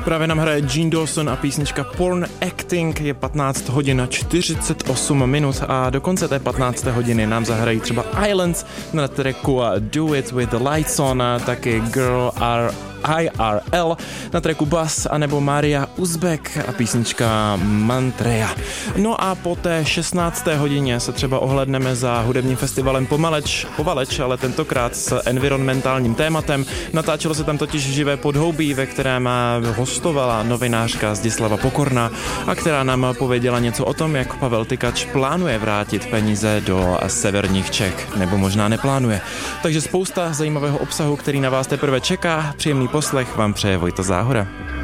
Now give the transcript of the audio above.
Právě nám hraje Jean Dawson a písnička Porn Acting. Je 15 hodin a 48 minut a do konce té 15. hodiny nám zahrají třeba Islands na tracku Do It With The Lights On, taky Girl IRL na tracku Buzz, anebo Maria Uzbek a písnička Mantreya. No a po té 16. hodině se třeba ohledneme za hudebním festivalem Povaleč, ale tentokrát s environmentálním tématem. Natáčelo se tam totiž živé podhoubí, ve kterém hostovala novinářka Zdislava Pokorná a která nám pověděla něco o tom, jak Pavel Tykač plánuje vrátit peníze do severních Čech, nebo možná neplánuje. Takže spousta zajímavého obsahu, který na vás teprve čeká. Příjemný poslech vám přeje Vojta Záhora.